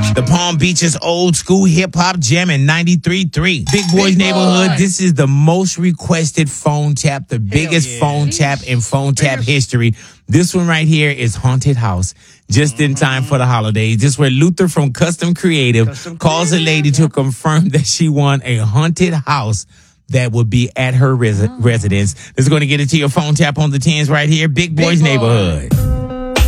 The Palm Beaches old school hip hop jam in 93.3. Big Boys Neighborhood. This is the most requested phone tap, the biggest phone tap in phone tap history. This one right here is Haunted House. Just in time for the holidays. This is where Luther from Custom Creative calls a lady to confirm that she won a haunted house that would be at her residence. This is going to get it to your phone tap on the 10s right here. Big Boys Neighborhood.